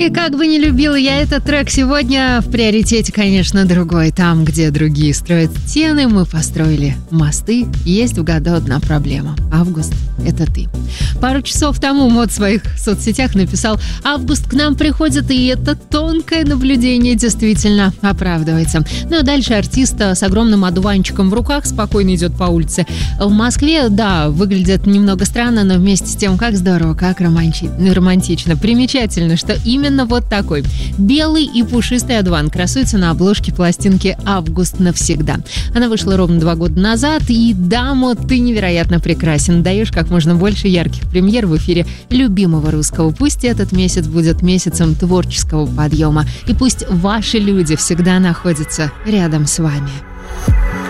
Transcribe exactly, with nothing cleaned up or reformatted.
И как бы не любила я этот трек, сегодня в приоритете, конечно, другой. Там, где другие строят стены, мы построили мосты. Есть в году одна проблема. Август — это ты. Пару часов тому Мод в своих соцсетях написал: «Август к нам приходит, и это тонкое наблюдение действительно оправдывается». Ну а дальше артист с огромным одуванчиком в руках спокойно идет по улице. В Москве, да, выглядит немного странно, но вместе с тем, как здорово, как романти- романтично. Примечательно, что именно вот такой белый и пушистый одуван красуется на обложке пластинки «Август навсегда». Она вышла ровно два года назад, и, да, Мод, ты невероятно прекрасен. Даешь как можно больше ярких премьер в эфире любимого русского. Пусть этот месяц будет месяцем творческого подъема, и пусть ваши люди всегда находятся рядом с вами.